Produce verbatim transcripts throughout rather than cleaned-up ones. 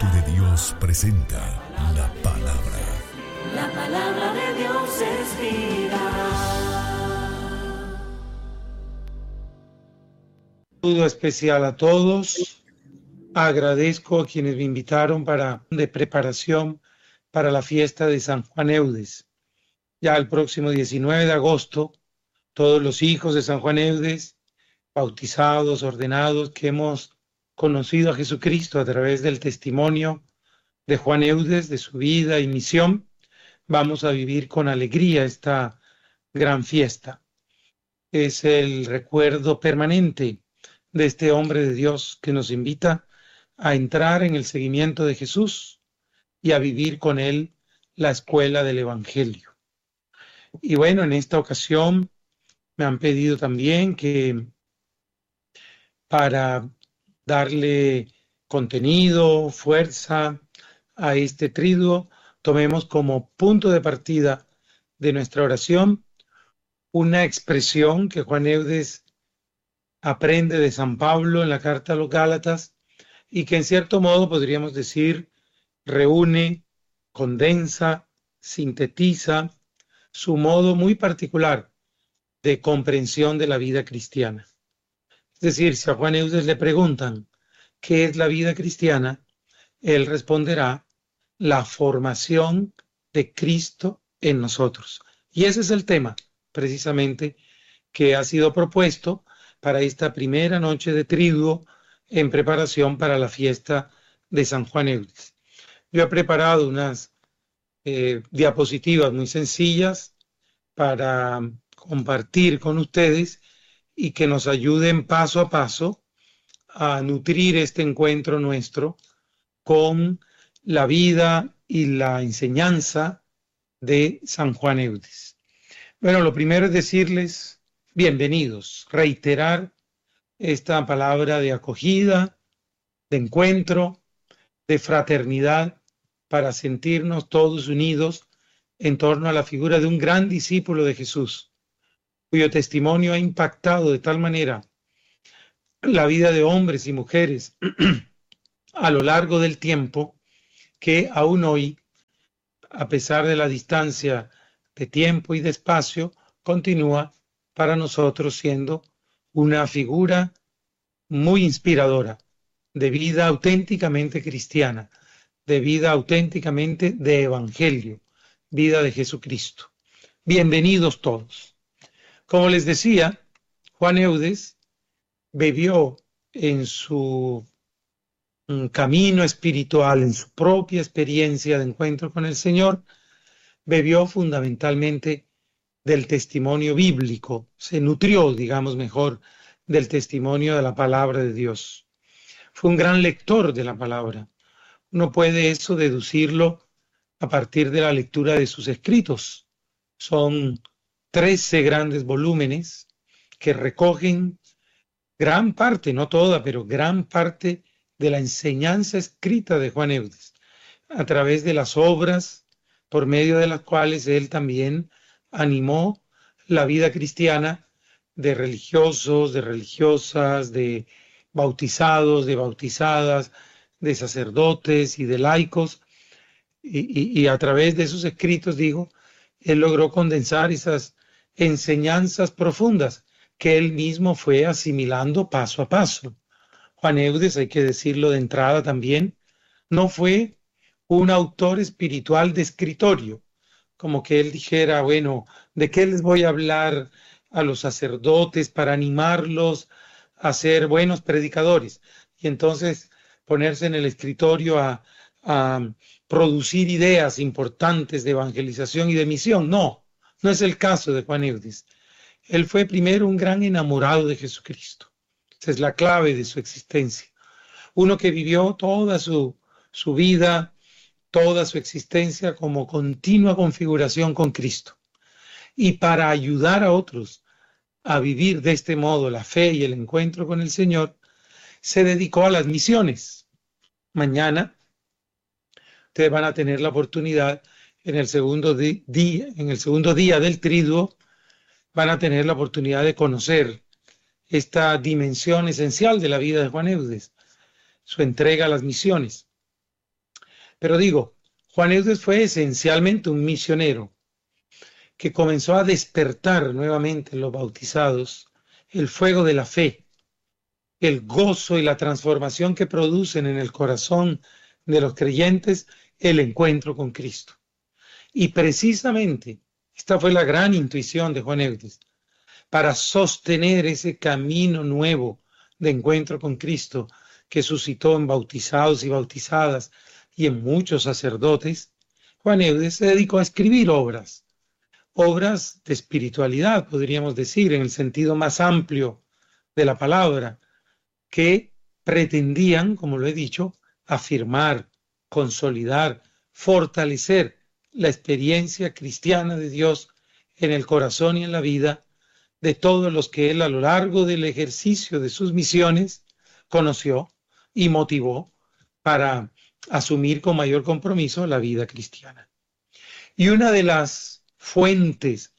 Espíritu de Dios presenta la palabra. La palabra de Dios es vida. Un saludo especial a todos. Agradezco a quienes me invitaron para de preparación para la fiesta de San Juan Eudes. Ya el próximo diecinueve de agosto, todos los hijos de San Juan Eudes, bautizados, ordenados, que hemos conocido a Jesucristo a través del testimonio de Juan Eudes, de su vida y misión, vamos a vivir con alegría esta gran fiesta. Es el recuerdo permanente de este hombre de Dios que nos invita a entrar en el seguimiento de Jesús y a vivir con él la escuela del Evangelio. Y bueno, en esta ocasión me han pedido también que para darle contenido, fuerza a este triduo, tomemos como punto de partida de nuestra oración una expresión que Juan Eudes aprende de San Pablo en la carta a los Gálatas y que en cierto modo podríamos decir reúne, condensa, sintetiza su modo muy particular de comprensión de la vida cristiana. Es decir, si a Juan Eudes le preguntan ¿qué es la vida cristiana?, él responderá la formación de Cristo en nosotros. Y ese es el tema, precisamente, que ha sido propuesto para esta primera noche de triduo en preparación para la fiesta de San Juan Eudes. Yo he preparado unas eh, diapositivas muy sencillas para compartir con ustedes y que nos ayuden paso a paso a nutrir este encuentro nuestro con la vida y la enseñanza de San Juan Eudes. Bueno, lo primero es decirles bienvenidos, reiterar esta palabra de acogida, de encuentro, de fraternidad, para sentirnos todos unidos en torno a la figura de un gran discípulo de Jesús, cuyo testimonio ha impactado de tal manera la vida de hombres y mujeres a lo largo del tiempo, que aún hoy, a pesar de la distancia de tiempo y de espacio, continúa para nosotros siendo una figura muy inspiradora, de vida auténticamente cristiana, de vida auténticamente de evangelio, vida de Jesucristo. Bienvenidos todos. Como les decía, Juan Eudes bebió en su camino espiritual, en su propia experiencia de encuentro con el Señor, bebió fundamentalmente del testimonio bíblico, se nutrió, digamos mejor, del testimonio de la palabra de Dios. Fue un gran lector de la palabra. Uno puede eso deducirlo a partir de la lectura de sus escritos. Son trece grandes volúmenes que recogen gran parte, no toda, pero gran parte de la enseñanza escrita de Juan Eudes, a través de las obras por medio de las cuales él también animó la vida cristiana de religiosos, de religiosas, de bautizados, de bautizadas, de sacerdotes y de laicos, y, y, y a través de esos escritos, digo, él logró condensar esas enseñanzas profundas que él mismo fue asimilando paso a paso. Juan Eudes, hay que decirlo de entrada también, no fue un autor espiritual de escritorio, como que él dijera, bueno, ¿de qué les voy a hablar a los sacerdotes para animarlos a ser buenos predicadores? Y entonces ponerse en el escritorio a, a producir ideas importantes de evangelización y de misión. No, no es el caso de Juan Eudes. Él fue primero un gran enamorado de Jesucristo. Esa es la clave de su existencia. Uno que vivió toda su, su vida, toda su existencia como continua configuración con Cristo. Y para ayudar a otros a vivir de este modo la fe y el encuentro con el Señor, se dedicó a las misiones. Mañana ustedes van a tener la oportunidad en el segundo di- día, en el segundo día del triduo, van a tener la oportunidad de conocer esta dimensión esencial de la vida de Juan Eudes, su entrega a las misiones. Pero digo, Juan Eudes fue esencialmente un misionero que comenzó a despertar nuevamente en los bautizados el fuego de la fe, el gozo y la transformación que producen en el corazón de los creyentes el encuentro con Cristo. Y precisamente esta fue la gran intuición de Juan Eudes, para sostener ese camino nuevo de encuentro con Cristo que suscitó en bautizados y bautizadas y en muchos sacerdotes. Juan Eudes se dedicó a escribir obras, obras de espiritualidad, podríamos decir, en el sentido más amplio de la palabra, que pretendían, como lo he dicho, afirmar, consolidar, fortalecer la experiencia cristiana de Dios en el corazón y en la vida de todos los que él a lo largo del ejercicio de sus misiones conoció y motivó para asumir con mayor compromiso la vida cristiana. Y una de las fuentes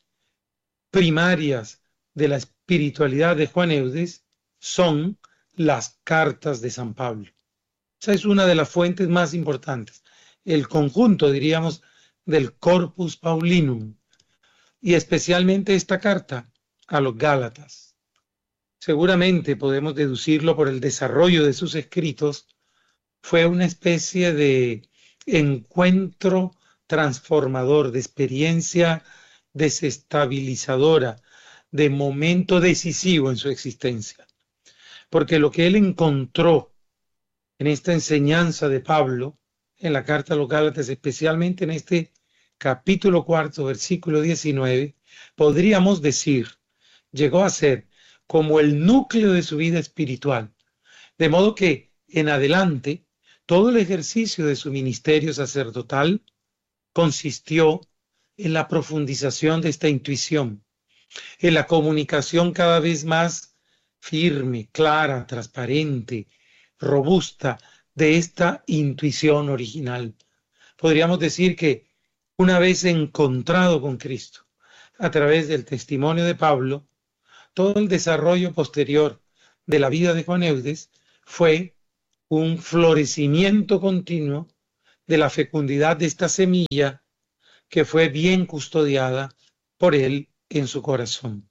primarias de la espiritualidad de Juan Eudes son las cartas de San Pablo. Esa es una de las fuentes más importantes, el conjunto, diríamos, del Corpus Paulinum, y especialmente esta carta a los Gálatas. Seguramente podemos deducirlo por el desarrollo de sus escritos, fue una especie de encuentro transformador, de experiencia desestabilizadora, de momento decisivo en su existencia. Porque lo que él encontró en esta enseñanza de Pablo, en la carta a los Gálatas, especialmente en este capítulo cuarto, versículo diecinueve, podríamos decir, llegó a ser como el núcleo de su vida espiritual. De modo que, en adelante, todo el ejercicio de su ministerio sacerdotal consistió en la profundización de esta intuición, en la comunicación cada vez más firme, clara, transparente, robusta de esta intuición original. Podríamos decir que una vez encontrado con Cristo, a través del testimonio de Pablo, todo el desarrollo posterior de la vida de Juan Eudes fue un florecimiento continuo de la fecundidad de esta semilla que fue bien custodiada por él en su corazón.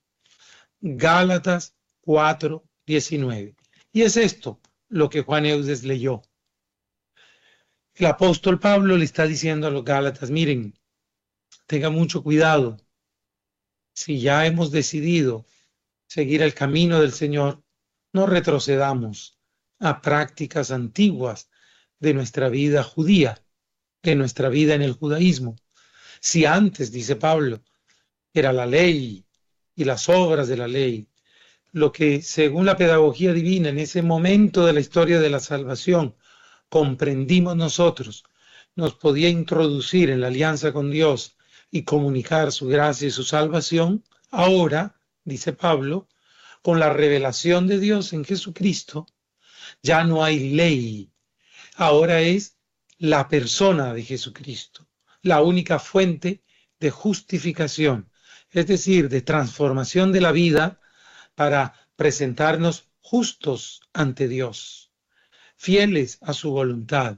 Gálatas cuatro diecinueve. Y es esto lo que Juan Eudes leyó. El apóstol Pablo le está diciendo a los Gálatas, miren, tengan mucho cuidado. Si ya hemos decidido seguir el camino del Señor, no retrocedamos a prácticas antiguas de nuestra vida judía, de nuestra vida en el judaísmo. Si antes, dice Pablo, era la ley y las obras de la ley, lo que según la pedagogía divina en ese momento de la historia de la salvación comprendimos nosotros, nos podía introducir en la alianza con Dios y comunicar su gracia y su salvación, ahora, dice Pablo, con la revelación de Dios en Jesucristo, ya no hay ley, ahora es la persona de Jesucristo, la única fuente de justificación, es decir, de transformación de la vida para presentarnos justos ante Dios, fieles a su voluntad,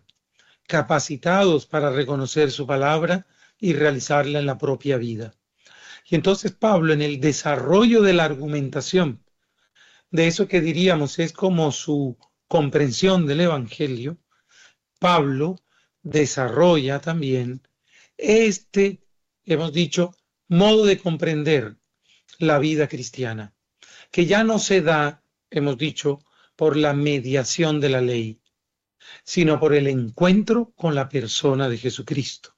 capacitados para reconocer su palabra y realizarla en la propia vida. Y entonces Pablo, en el desarrollo de la argumentación, de eso que diríamos es como su comprensión del Evangelio, Pablo desarrolla también este, hemos dicho, modo de comprender la vida cristiana, que ya no se da, hemos dicho, por la mediación de la ley, sino por el encuentro con la persona de Jesucristo.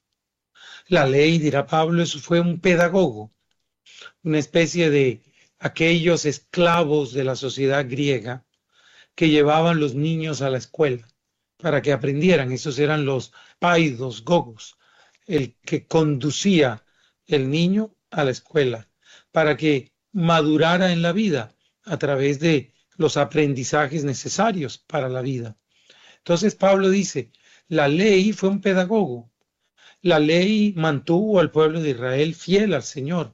La ley, dirá Pablo, eso fue un pedagogo, una especie de aquellos esclavos de la sociedad griega que llevaban los niños a la escuela para que aprendieran. Esos eran los paidos, gogos, el que conducía el niño a la escuela para que madurara en la vida a través de los aprendizajes necesarios para la vida. Entonces Pablo dice, la ley fue un pedagogo. La ley mantuvo al pueblo de Israel fiel al Señor,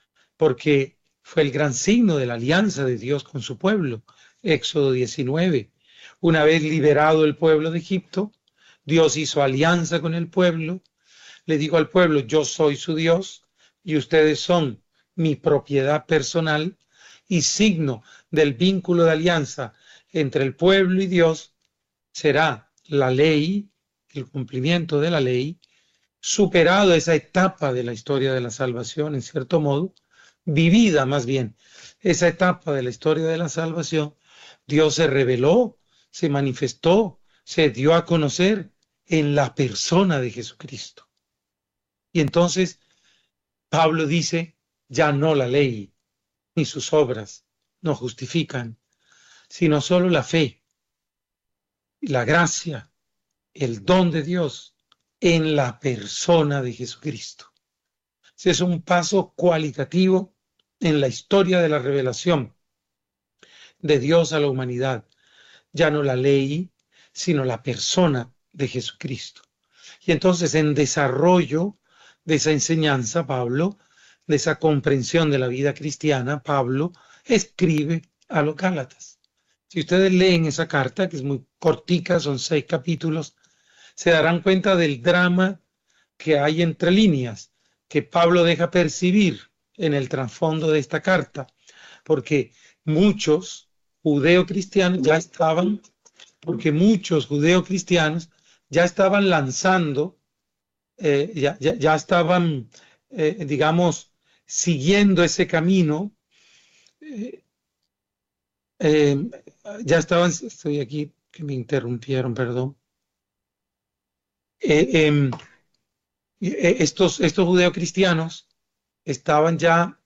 porque fue el gran signo de la alianza de Dios con su pueblo. Éxodo diecinueve. Una vez liberado el pueblo de Egipto, Dios hizo alianza con el pueblo, le dijo al pueblo, yo soy su Dios y ustedes son mi propiedad personal, y signo del vínculo de alianza entre el pueblo y Dios será la ley, el cumplimiento de la ley, superado esa etapa de la historia de la salvación, en cierto modo, vivida más bien, esa etapa de la historia de la salvación, Dios se reveló, se manifestó, se dio a conocer en la persona de Jesucristo. Y entonces Pablo dice, ya no la ley ni sus obras nos justifican, sino solo la fe, la gracia, el don de Dios en la persona de Jesucristo. Ese es un paso cualitativo en la historia de la revelación de Dios a la humanidad. Ya no la ley, sino la persona de Jesucristo. Y entonces, en desarrollo de esa enseñanza, Pablo, de esa comprensión de la vida cristiana, Pablo escribe a los Gálatas. Si ustedes leen esa carta, que es muy cortica, son seis capítulos, se darán cuenta del drama que hay entre líneas, que Pablo deja percibir en el trasfondo de esta carta, porque muchos judeocristianos ya estaban, porque muchos judeocristianos ya estaban lanzando, eh, ya, ya, ya estaban, eh, digamos, siguiendo ese camino, eh, eh, ya estaban, estoy aquí, que me interrumpieron, perdón. Eh, eh, estos, estos judeocristianos estaban ya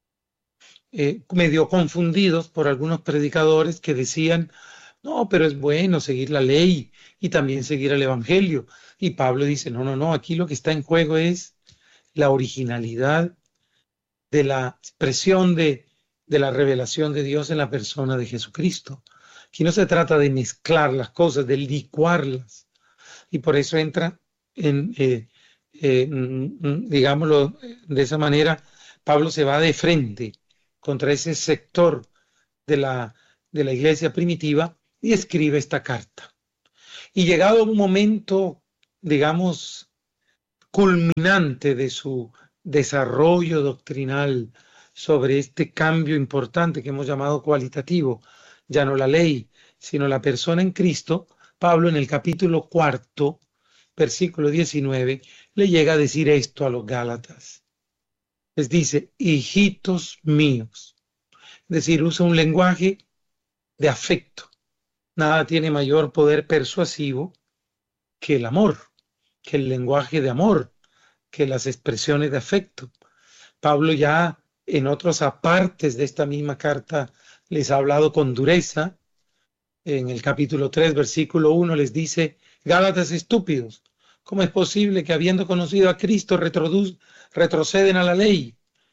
eh, medio confundidos por algunos predicadores que decían, no, pero es bueno seguir la ley y también seguir el evangelio. Y Pablo dice, no, no, no, aquí lo que está en juego es la originalidad de la expresión de, de la revelación de Dios en la persona de Jesucristo. Aquí no se trata de mezclar las cosas, de licuarlas. Y por eso entra en, eh, eh, digámoslo de esa manera, Pablo se va de frente contra ese sector de la, de la iglesia primitiva y escribe esta carta. Y llegado un momento, digamos, culminante de su desarrollo doctrinal sobre este cambio importante que hemos llamado cualitativo, ya no la ley, sino la persona en Cristo, Pablo en el capítulo cuarto, versículo diecinueve, le llega a decir esto a los Gálatas. Les dice, hijitos míos. Es decir, usa un lenguaje de afecto. Nada tiene mayor poder persuasivo que el amor, que el lenguaje de amor, que las expresiones de afecto. Pablo ya en otros apartes de esta misma carta les ha hablado con dureza. En el capítulo tres, versículo uno, les dice, Gálatas estúpidos, ¿cómo es posible que habiendo conocido a Cristo retroceden a la ley?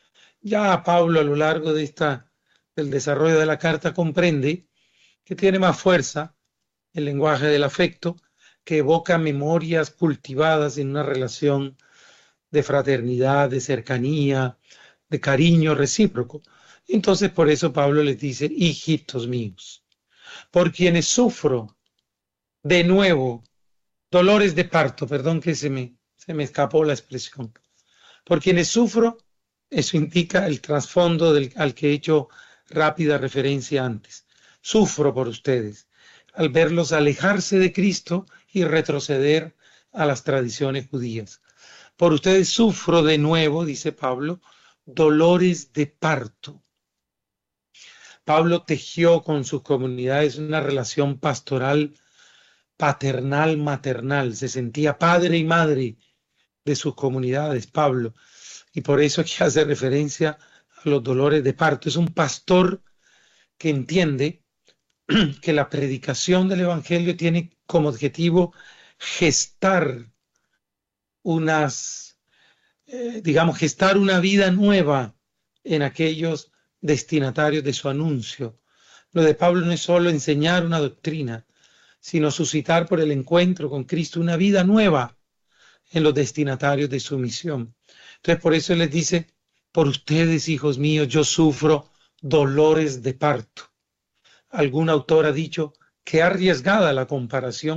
Ya Pablo a lo largo de esta, del desarrollo de la carta comprende que tiene más fuerza el lenguaje del afecto, que evoca memorias cultivadas en una relación de fraternidad, de cercanía, de cariño recíproco. Entonces por eso Pablo les dice, hijitos míos, por quienes sufro de nuevo dolores de parto, perdón que se me, se me escapó la expresión, por quienes sufro, eso indica el trasfondo del, al que he hecho rápida referencia antes. Sufro por ustedes, al verlos alejarse de Cristo y retroceder a las tradiciones judías. Por ustedes sufro de nuevo, dice Pablo, dolores de parto. Pablo tejió con sus comunidades una relación pastoral, paternal, maternal. Se sentía padre y madre de sus comunidades, Pablo. Y por eso aquí hace referencia a los dolores de parto. Es un pastor que entiende que la predicación del evangelio tiene como objetivo gestar unas, eh, digamos, gestar una vida nueva en aquellos destinatarios de su anuncio. Lo de Pablo no es solo enseñar una doctrina, sino suscitar por el encuentro con Cristo una vida nueva en los destinatarios de su misión. Entonces por eso les dice, por ustedes, hijos míos, yo sufro dolores de parto. Algún autor ha dicho que arriesgada la comparación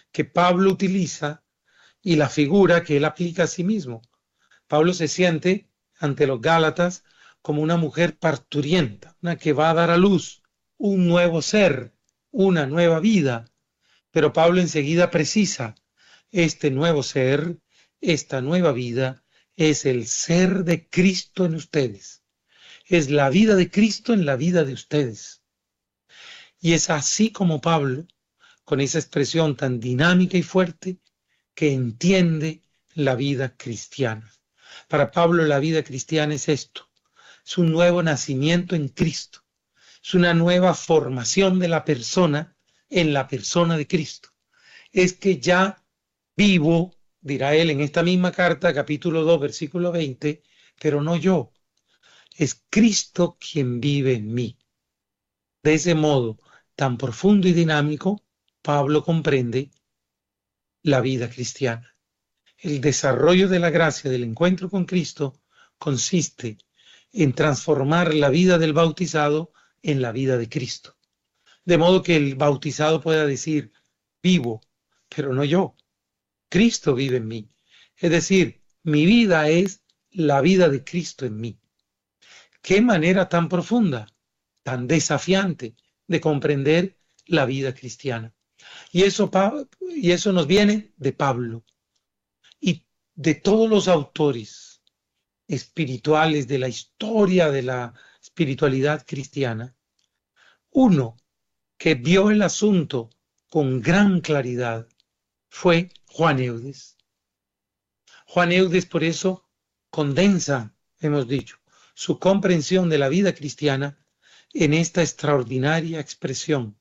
que Pablo utiliza y la figura que él aplica a sí mismo. Pablo se siente ante los Gálatas como una mujer parturienta, una que va a dar a luz un nuevo ser, una nueva vida. Pero Pablo enseguida precisa, este nuevo ser, esta nueva vida, es el ser de Cristo en ustedes. Es la vida de Cristo en la vida de ustedes. Y es así como Pablo, con esa expresión tan dinámica y fuerte, que entiende la vida cristiana. Para Pablo la vida cristiana es esto, es un nuevo nacimiento en Cristo, es una nueva formación de la persona en la persona de Cristo. Es que ya vivo, dirá él en esta misma carta, capítulo dos, versículo veinte, pero no yo, es Cristo quien vive en mí. De ese modo tan profundo y dinámico, Pablo comprende la vida cristiana. El desarrollo de la gracia del encuentro con Cristo consiste en transformar la vida del bautizado en la vida de Cristo. De modo que el bautizado pueda decir, vivo, pero no yo. Cristo vive en mí. Es decir, mi vida es la vida de Cristo en mí. Qué manera tan profunda, tan desafiante de comprender la vida cristiana. Y eso, y eso nos viene de Pablo y de todos los autores espirituales de la historia de la espiritualidad cristiana. Uno que vio el asunto con gran claridad fue Juan Eudes. Juan Eudes por eso condensa, hemos dicho, su comprensión de la vida cristiana en esta extraordinaria expresión: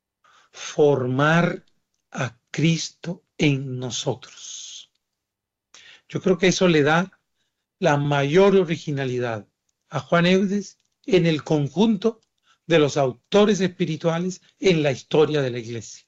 formar a Cristo en nosotros. Yo creo que eso le da la mayor originalidad a Juan Eudes en el conjunto de los autores espirituales en la historia de la Iglesia.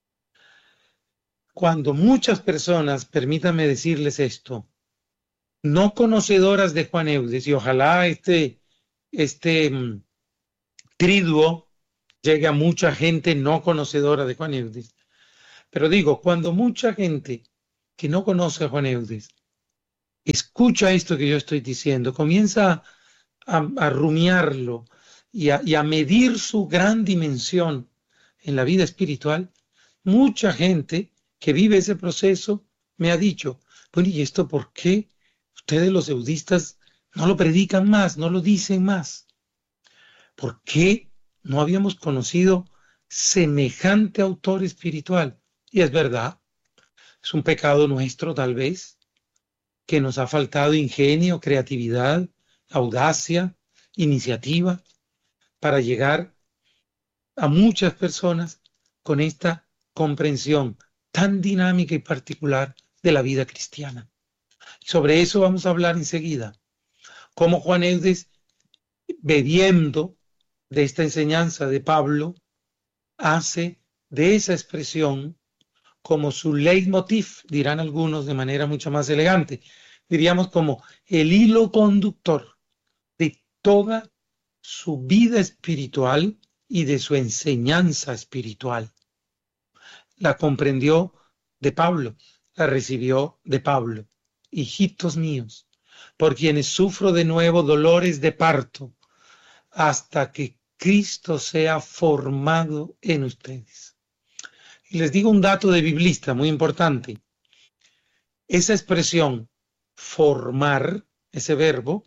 Cuando muchas personas, permítanme decirles esto, no conocedoras de Juan Eudes, y ojalá este, este um, triduo llegue a mucha gente no conocedora de Juan Eudes, pero digo, cuando mucha gente que no conoce a Juan Eudes escucha esto que yo estoy diciendo, comienza a, a rumiarlo y a, y a medir su gran dimensión en la vida espiritual, mucha gente que vive ese proceso me ha dicho, bueno, ¿y esto por qué ustedes los eudistas no lo predican más, no lo dicen más? ¿Por qué no habíamos conocido semejante autor espiritual? Y es verdad, es un pecado nuestro tal vez, que nos ha faltado ingenio, creatividad, audacia, iniciativa para llegar a muchas personas con esta comprensión tan dinámica y particular de la vida cristiana. Sobre eso vamos a hablar enseguida. Cómo Juan Eudes, bebiendo de esta enseñanza de Pablo, hace de esa expresión como su leitmotiv, dirán algunos de manera mucho más elegante, diríamos como el hilo conductor de toda su vida espiritual y de su enseñanza espiritual. La comprendió de Pablo, la recibió de Pablo. Hijitos míos, por quienes sufro de nuevo dolores de parto, hasta que Cristo sea formado en ustedes. Y les digo un dato de biblista muy importante. Esa expresión, formar, ese verbo,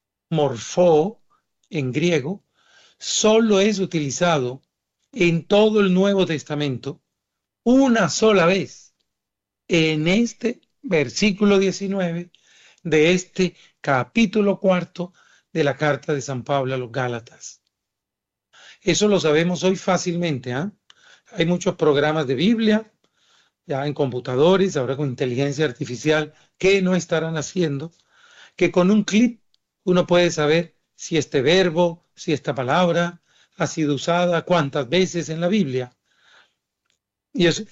morfó en griego, solo es utilizado en todo el Nuevo Testamento una sola vez, en este versículo diecinueve de este capítulo cuarto de la carta de San Pablo a los Gálatas. Eso lo sabemos hoy fácilmente, ¿eh? Hay muchos programas de Biblia, ya en computadores, ahora con inteligencia artificial, que no estarán haciendo, que con un clic uno puede saber si este verbo, si esta palabra ha sido usada cuántas veces en la Biblia. Y eso,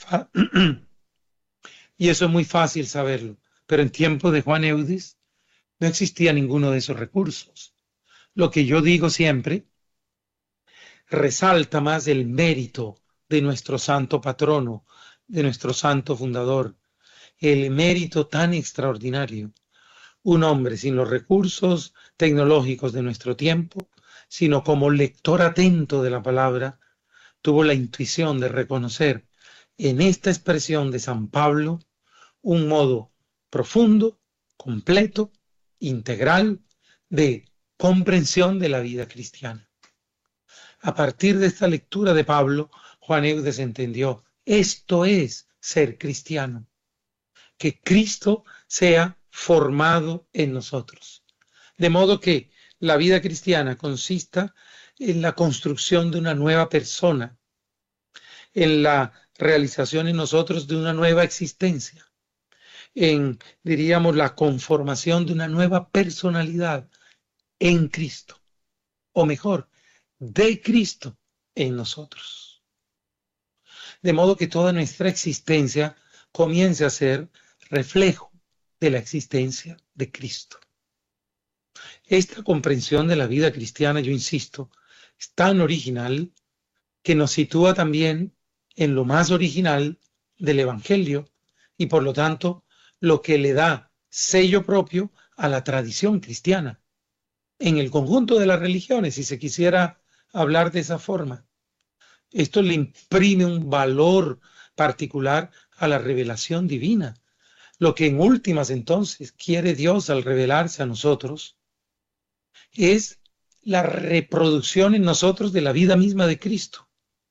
y eso es muy fácil saberlo. Pero en tiempo de Juan Eudes no existía ninguno de esos recursos. Lo que yo digo siempre resalta más el mérito de nuestro santo patrono, de nuestro santo fundador, el mérito tan extraordinario. Un hombre sin los recursos tecnológicos de nuestro tiempo, sino como lector atento de la palabra, tuvo la intuición de reconocer en esta expresión de San Pablo un modo profundo, completo, integral de comprensión de la vida cristiana. A partir de esta lectura de Pablo, Juan Eudes entendió, esto es ser cristiano, que Cristo sea formado en nosotros. De modo que la vida cristiana consista en la construcción de una nueva persona, en la realización en nosotros de una nueva existencia, en, diríamos, la conformación de una nueva personalidad en Cristo, o mejor, de Cristo en nosotros. De modo que toda nuestra existencia comience a ser reflejo de la existencia de Cristo. Esta comprensión de la vida cristiana, yo insisto, es tan original que nos sitúa también en lo más original del Evangelio y por lo tanto lo que le da sello propio a la tradición cristiana. En el conjunto de las religiones, si se quisiera hablar de esa forma, esto le imprime un valor particular a la revelación divina. Lo que en últimas entonces quiere Dios al revelarse a nosotros es la reproducción en nosotros de la vida misma de Cristo.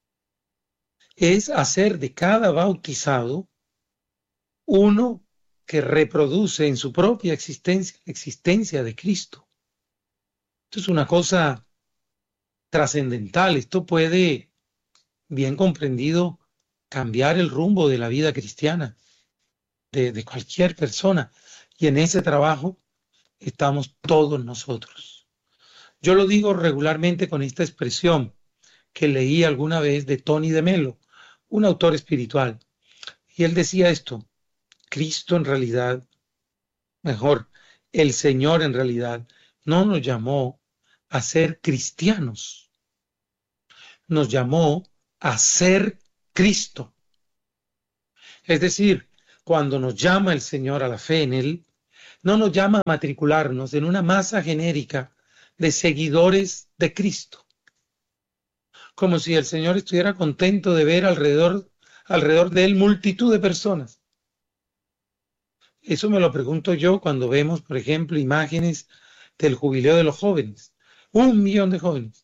Es hacer de cada bautizado uno que reproduce en su propia existencia la existencia de Cristo. Esto es una cosa trascendental. Esto puede, bien comprendido, cambiar el rumbo de la vida cristiana de, de cualquier persona. Y en ese trabajo estamos todos nosotros. Yo lo digo regularmente con esta expresión que leí alguna vez de Tony de Melo, un autor espiritual. Y él decía esto, Cristo en realidad, mejor, el Señor en realidad, no nos llamó a ser cristianos, nos llamó a ser Cristo. Es decir, cuando nos llama el Señor a la fe en Él, no nos llama a matricularnos en una masa genérica de seguidores de Cristo, como si el Señor estuviera contento de ver alrededor, alrededor de Él multitud de personas. Eso me lo pregunto yo cuando vemos, por ejemplo, imágenes del jubileo de los jóvenes. Un millón de jóvenes.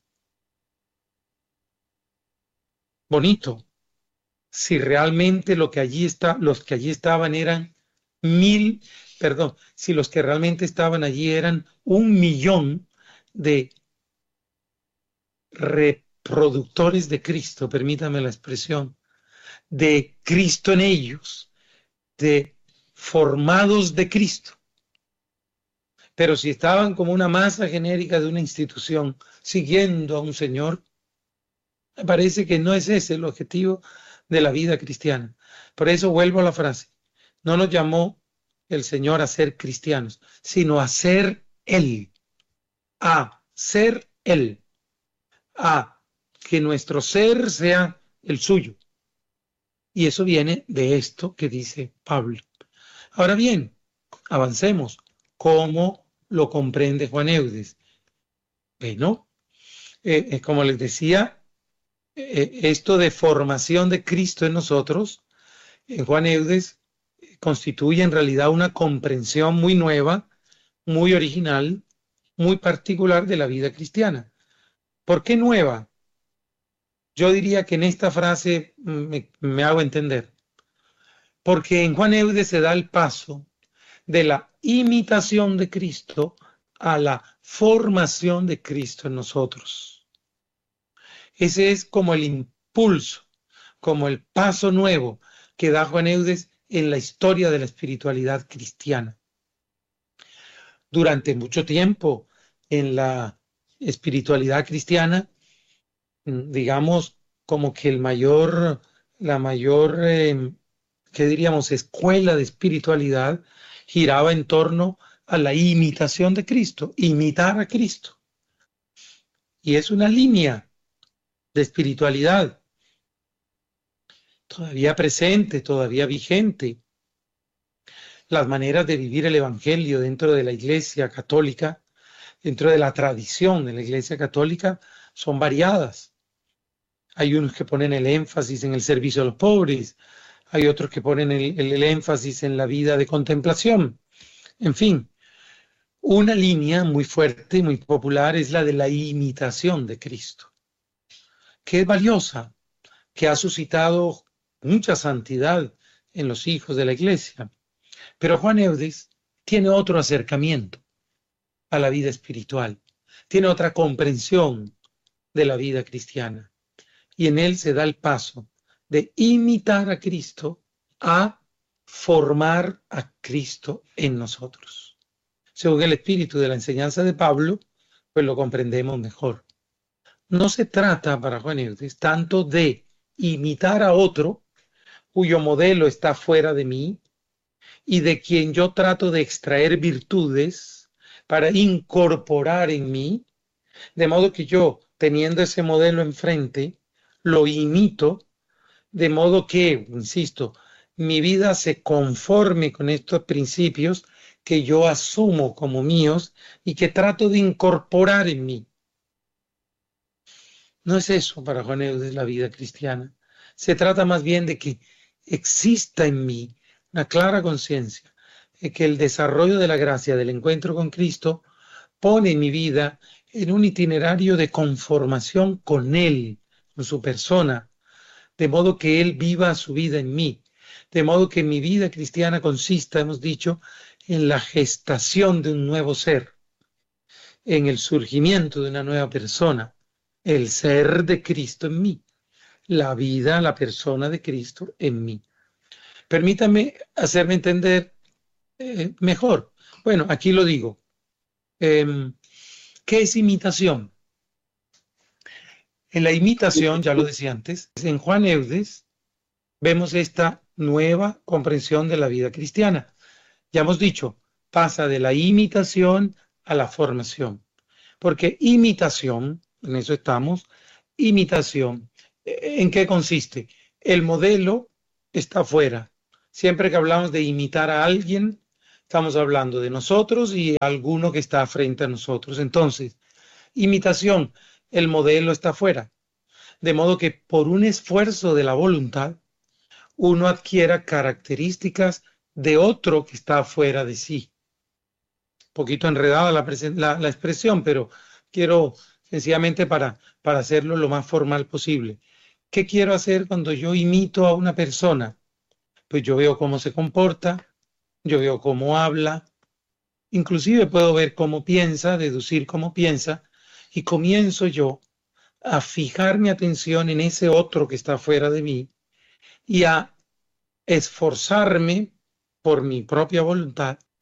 Bonito. Si realmente lo que allí está, los que allí estaban eran mil, perdón, si los que realmente estaban allí eran un millón de reproductores de Cristo, permítame la expresión, de Cristo en ellos, de formados de Cristo. Pero si estaban como una masa genérica de una institución siguiendo a un Señor, me parece que no es ese el objetivo de la vida cristiana. Por eso vuelvo a la frase, no nos llamó el Señor a ser cristianos, sino a ser Él, a ser Él, a que nuestro ser sea el suyo. Y eso viene de esto que dice Pablo. Ahora bien, avancemos. ¿Cómo lo comprende Juan Eudes? Bueno, eh, eh, como les decía, eh, esto de formación de Cristo en nosotros, en Juan Eudes, eh, constituye en realidad una comprensión muy nueva, muy original, muy particular de la vida cristiana. ¿Por qué nueva? Yo diría que en esta frase me, me hago entender. Porque en Juan Eudes se da el paso de la imitación de Cristo a la formación de Cristo en nosotros. Ese es como el impulso, como el paso nuevo que da Juan Eudes en la historia de la espiritualidad cristiana. Durante mucho tiempo en la espiritualidad cristiana, digamos, como que el mayor, la mayor, eh, ¿qué diríamos?, escuela de espiritualidad giraba en torno a la imitación de Cristo, imitar a Cristo. Y es una línea de espiritualidad todavía presente, todavía vigente. Las maneras de vivir el Evangelio dentro de la Iglesia Católica, dentro de la tradición de la Iglesia Católica, son variadas. Hay unos que ponen el énfasis en el servicio a los pobres, hay otros que ponen el, el, el énfasis en la vida de contemplación. En fin, una línea muy fuerte, muy popular, es la de la imitación de Cristo, que es valiosa, que ha suscitado mucha santidad en los hijos de la Iglesia. Pero Juan Eudes tiene otro acercamiento a la vida espiritual, tiene otra comprensión de la vida cristiana, y en él se da el paso de imitar a Cristo a formar a Cristo en nosotros. Según el espíritu de la enseñanza de Pablo, pues lo comprendemos mejor. No se trata para Juan Eudes tanto de imitar a otro cuyo modelo está fuera de mí y de quien yo trato de extraer virtudes para incorporar en mí, de modo que yo, teniendo ese modelo enfrente, lo imito, de modo que, insisto, mi vida se conforme con estos principios que yo asumo como míos y que trato de incorporar en mí. No es eso para Juan Eudes la vida cristiana. Se trata más bien de que exista en mí una clara conciencia de que el desarrollo de la gracia del encuentro con Cristo pone mi vida en un itinerario de conformación con Él, con su persona, de modo que Él viva su vida en mí, de modo que mi vida cristiana consista, hemos dicho, en la gestación de un nuevo ser, en el surgimiento de una nueva persona, el ser de Cristo en mí, la vida, la persona de Cristo en mí. Permítame hacerme entender eh, mejor. Bueno, aquí lo digo. Eh, ¿Qué es imitación? En la imitación, ya lo decía antes, en Juan Eudes vemos esta nueva comprensión de la vida cristiana. Ya hemos dicho, pasa de la imitación a la formación. Porque imitación, en eso estamos, imitación, ¿en qué consiste? El modelo está afuera. Siempre que hablamos de imitar a alguien, estamos hablando de nosotros y alguno que está frente a nosotros. Entonces, imitación, el modelo está afuera. De modo que por un esfuerzo de la voluntad, uno adquiera características de otro que está fuera de sí. Un poquito enredada la, la, la expresión, pero quiero sencillamente para, para hacerlo lo más formal posible. ¿Qué quiero hacer cuando yo imito a una persona? Pues yo veo cómo se comporta, yo veo cómo habla, inclusive puedo ver cómo piensa, deducir cómo piensa, y comienzo yo a fijar mi atención en ese otro que está fuera de mí y a esforzarme por mi propia voluntad